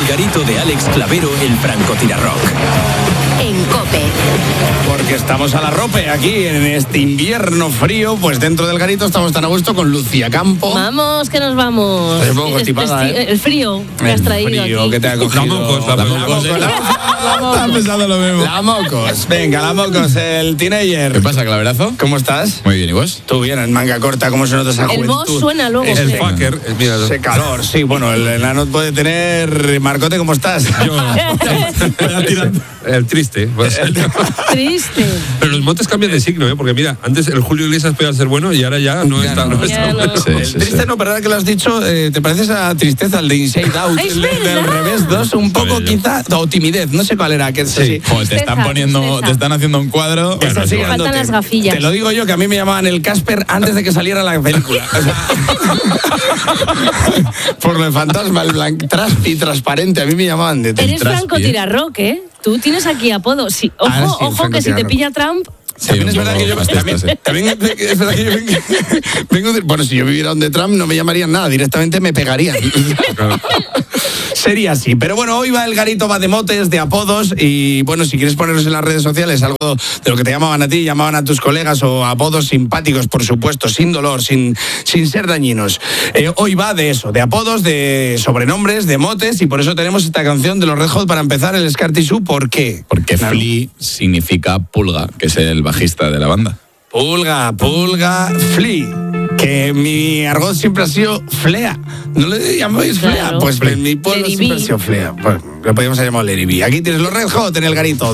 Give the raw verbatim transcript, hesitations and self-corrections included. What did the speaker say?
garito de Alex Clavero, el francotirarrock. En COPE. Porque estamos a la rope aquí en este invierno frío, pues dentro del garito estamos tan a gusto con Lucía Campo. Vamos, que nos vamos. Estoy un poco constipada, es, es, ¿eh? El frío que has traído El frío aquí. que te ha cogido. La mocos, la, la mocos. La, la mocos. Estaba pensando lo mismo. La mocos. Venga, la mocos, el teenager. ¿Qué pasa, Claverazo? ¿Cómo estás? Muy bien, ¿y vos? Tú bien, en manga corta, ¿cómo se nota esa El juventud? boss suena luego. Ese- El sí. fucker. eh, Mira, Ese calor, sí, bueno, el enano puede tener... Marcote, ¿cómo estás? yo, el triste. Pues. Triste. Pero los montes cambian de signo, ¿eh? Porque mira, antes el Julio Iglesias podía ser bueno y ahora ya no Ya está. no. No está Ya bueno. no. Sí, El sí, triste sí. no, pero ahora que lo has dicho, eh, ¿te parece esa tristeza, el de Inside Out, Es el de- del verdad. revés dos, un poco Joder, yo. quizá, o timidez, no sé cuál era, que es Sí. así. Joder, te están Tristeza, poniendo, tristeza. te están haciendo un cuadro. Es así, Faltan grandote. las gafillas. Te lo digo yo, que a mí me llamaban el Casper antes de que saliera la película. O sea, por lo de fantasma, el blanc, traspi, transparente, a mí me llamaban de Eres traspi, francotirarrock, ¿eh? Tú tienes aquí apodo. Sí. Ojo, Ah, sí, ojo, que si te francotirarrock. pilla Trump... Sí, También un es verdad poco que yo fascista, también, sí. también es verdad que yo vengo, vengo de- bueno, si yo viviera donde Trump no me llamarían nada, directamente me pegarían. Sería así. Pero bueno, hoy va el garito, va de motes, de apodos, y bueno, si quieres ponernos en las redes sociales algo de lo que te llamaban a ti, llamaban a tus colegas, o apodos simpáticos, por supuesto, sin dolor, sin, sin ser dañinos. Eh, hoy va de eso, de apodos, de sobrenombres, de motes, y por eso tenemos esta canción de los Red Hot para empezar, el Scar Tissue. ¿Por qué? Porque Claro. Flea significa pulga, que es el bajista de la banda. Pulga, pulga, Flea. Que mi argot siempre ha sido Flea. ¿No le llamáis Flea? Claro. Pues en mi pueblo Lady siempre ha B. sido Flea. Pues lo podríamos haber llamado Lady B. Aquí tienes los Red Hot en el garito.